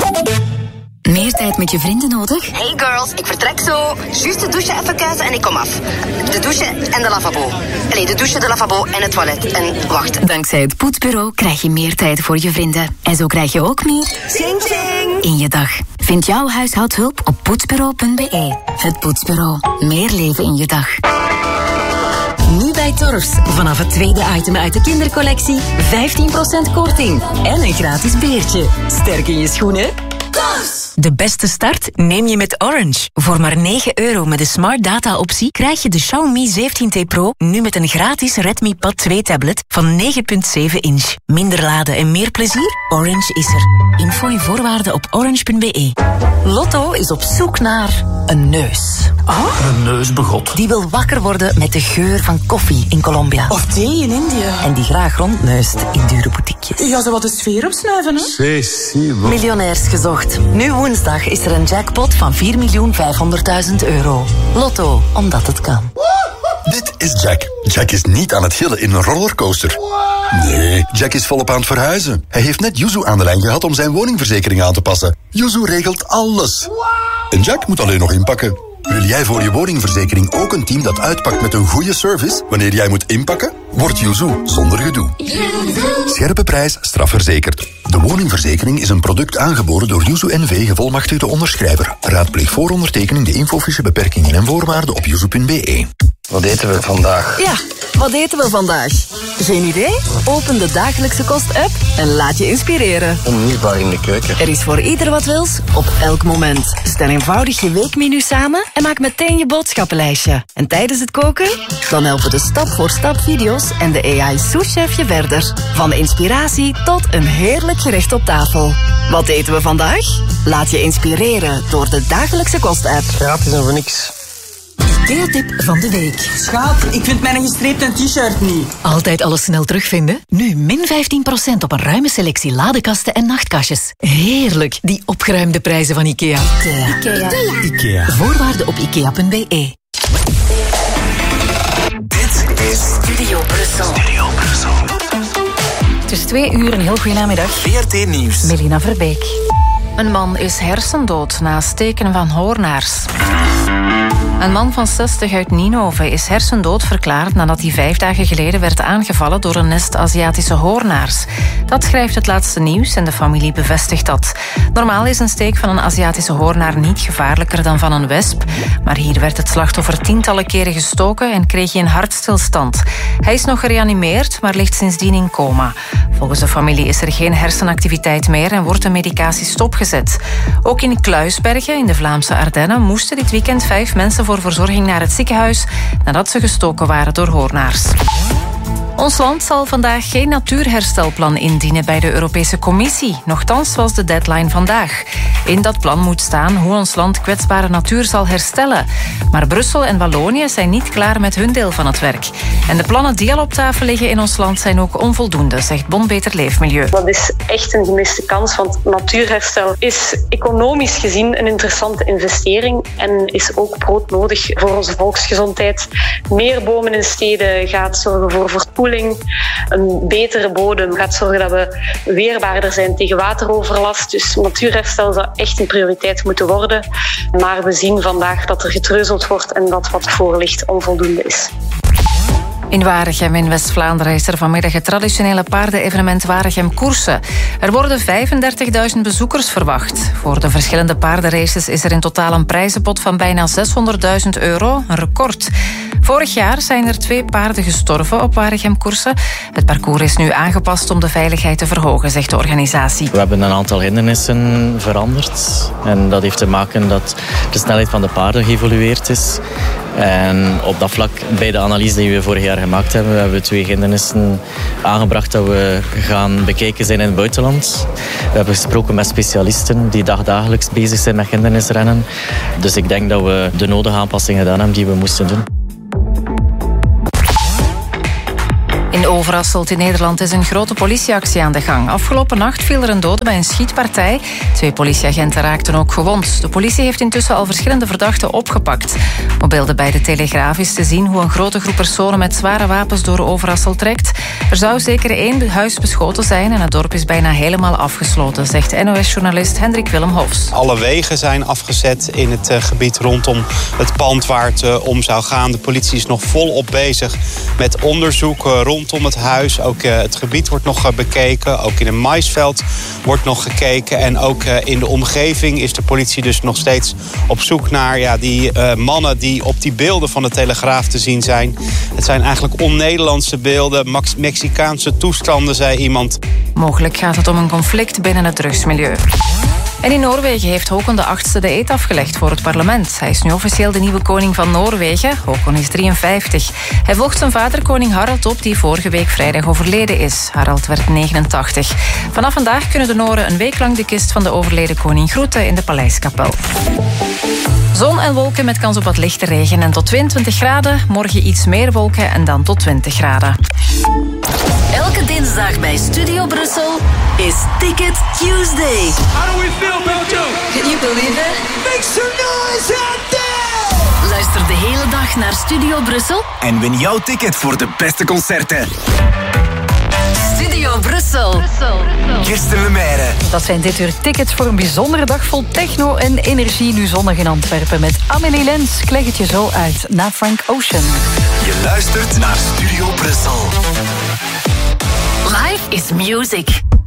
Meer tijd met je vrienden nodig? Hey girls, ik vertrek zo. Juist de douche even kuisen en ik kom af. De douche en de lavabo. Allee, de douche, de lavabo en het toilet. En wacht. Dankzij het Poetsbureau krijg je meer tijd voor je vrienden. En zo krijg je ook meer... Ching ching! In je dag. Vind jouw huishoudhulp op poetsbureau.be. Het Poetsbureau. Meer leven in je dag. Nu bij Torfs. Vanaf het tweede item uit de kindercollectie 15% korting. En een gratis beertje. Sterk in je schoenen. Torfs! De beste start neem je met Orange. Voor maar €9 met de Smart Data optie krijg je de Xiaomi 17T Pro nu met een gratis Redmi Pad 2 tablet van 9,7 inch. Minder laden en meer plezier? Orange is er. Info en voorwaarden op orange.be. Lotto is op zoek naar een neus. Oh? Een neusbegot. Die wil wakker worden met de geur van koffie in Colombia. Of thee in India. En die graag rondneust in dure boutiquejes. Ja, ze wat de sfeer opsnuiven, hè? Miljonairs gezocht. Nu woensdag is er een jackpot van €4.500.000. Lotto, omdat het kan. Dit is Jack. Jack is niet aan het gillen in een rollercoaster. Nee, Jack is volop aan het verhuizen. Hij heeft net Yuzu aan de lijn gehad om zijn woningverzekering aan te passen. Yuzu regelt alles. En Jack moet alleen nog inpakken. Wil jij voor je woningverzekering ook een team dat uitpakt met een goede service wanneer jij moet inpakken? Word Yuzu zonder gedoe. Scherpe prijs, strafverzekerd. De woningverzekering is een product aangeboden door Yuzu NV, gevolmachtigde onderschrijver. Raadpleeg voor ondertekening de infofiche beperkingen en voorwaarden op yuzu.be. Wat eten we vandaag? Ja, wat eten we vandaag? Geen idee? Open de Dagelijkse Kost-app en laat je inspireren. Onmisbaar in de keuken. Er is voor ieder wat wils, op elk moment. Stel eenvoudig je weekmenu samen en maak meteen je boodschappenlijstje. En tijdens het koken? Dan helpen de stap-voor-stap video's en de AI-souschef je verder. Van inspiratie tot een heerlijk gerecht op tafel. Wat eten we vandaag? Laat je inspireren door de Dagelijkse Kost-app. Gratis en voor niks. IKEA-tip van de week. Schat, ik vind mijn gestreepte t-shirt niet. Altijd alles snel terugvinden? Nu min 15% op een ruime selectie ladekasten en nachtkastjes. Heerlijk, die opgeruimde prijzen van IKEA. IKEA. Voorwaarden op ikea.be. Dit is Studio Brussel. Het is 2:00, een heel goede namiddag. VRT Nieuws. Melina Verbeek. Een man is hersendood na steken van hoornaars. Een man van 60 uit Ninove is hersendood verklaard nadat hij 5 dagen geleden werd aangevallen door een nest Aziatische hoornaars. Dat schrijft het laatste nieuws en de familie bevestigt dat. Normaal is een steek van een Aziatische hoornaar niet gevaarlijker dan van een wesp, maar hier werd het slachtoffer tientallen keren gestoken en kreeg hij een hartstilstand. Hij is nog gereanimeerd, maar ligt sindsdien in coma. Volgens de familie is er geen hersenactiviteit meer en wordt de medicatie stopgezet. Ook in Kluisbergen in de Vlaamse Ardennen moesten dit weekend 5 mensen voor verzorging naar het ziekenhuis nadat ze gestoken waren door hoornaars. Ons land zal vandaag geen natuurherstelplan indienen bij de Europese Commissie. Nochtans was de deadline vandaag. In dat plan moet staan hoe ons land kwetsbare natuur zal herstellen. Maar Brussel en Wallonië zijn niet klaar met hun deel van het werk. En de plannen die al op tafel liggen in ons land zijn ook onvoldoende, zegt Bon Beter Leefmilieu. Dat is echt een gemiste kans, want natuurherstel is economisch gezien een interessante investering en is ook broodnodig voor onze volksgezondheid. Meer bomen in steden gaat zorgen voor verpoeling. Een betere bodem gaat zorgen dat we weerbaarder zijn tegen wateroverlast. Dus natuurherstel zou echt een prioriteit moeten worden. Maar we zien vandaag dat er getreuzeld wordt en dat wat voor ligt onvoldoende is. In Waregem in West-Vlaanderen is er vanmiddag het traditionele paardenevenement Waregem Koersen. Er worden 35.000 bezoekers verwacht. Voor de verschillende paardenraces is er in totaal een prijzenpot van bijna €600.000, een record. Vorig jaar zijn er 2 paarden gestorven op Waregem Koersen. Het parcours is nu aangepast om de veiligheid te verhogen, zegt de organisatie. We hebben een aantal hindernissen veranderd. En dat heeft te maken dat de snelheid van de paarden geëvolueerd is. En op dat vlak, bij de analyse die we vorig jaar gemaakt hebben, hebben we 2 hindernissen aangebracht dat we gaan bekijken zijn in het buitenland. We hebben gesproken met specialisten die dagelijks bezig zijn met hindernisrennen. Dus ik denk dat we de nodige aanpassingen gedaan hebben die we moesten doen. In Overasselt in Nederland is een grote politieactie aan de gang. Afgelopen nacht viel er een dode bij een schietpartij. 2 politieagenten raakten ook gewond. De politie heeft intussen al verschillende verdachten opgepakt. Op beelden bij de Telegraaf is te zien hoe een grote groep personen met zware wapens door Overasselt trekt. Er zou zeker 1 huis beschoten zijn en het dorp is bijna helemaal afgesloten, zegt NOS-journalist Hendrik Willem Hofs. Alle wegen zijn afgezet in het gebied rondom het pand waar het om zou gaan. De politie is nog volop bezig met onderzoek rondom het huis. Ook het gebied wordt nog bekeken. Ook in een maisveld wordt nog gekeken. En ook in de omgeving is de politie dus nog steeds op zoek naar die mannen die op die beelden van de Telegraaf te zien zijn. Het zijn eigenlijk on-Nederlandse beelden, Mexicaanse toestanden, zei iemand. Mogelijk gaat het om een conflict binnen het drugsmilieu. En in Noorwegen heeft Håkon VIII de eed afgelegd voor het parlement. Hij is nu officieel de nieuwe koning van Noorwegen. Håkon is 53. Hij volgt zijn vader koning Harald op, die vorige week vrijdag overleden is. Harald werd 89. Vanaf vandaag kunnen de Noren een week lang de kist van de overleden koning groeten in de Paleiskapel. Zon en wolken met kans op wat lichte regen en tot 22 graden. Morgen iets meer wolken en dan tot 20 graden. Elke dinsdag bij Studio Brussel is Ticket Tuesday. How do we feel, Belgium? Can you believe it? Make some noise out there! Luister de hele dag naar Studio Brussel en win jouw ticket voor de beste concerten. Studio Brussel. Kirsten Lemaire. Dat zijn dit uur tickets voor een bijzondere dag vol techno en energie. Nu zonnig in Antwerpen met Amélie Lens. Ik leg het je zo uit na Frank Ocean. Je luistert naar Studio Brussel. Life is music.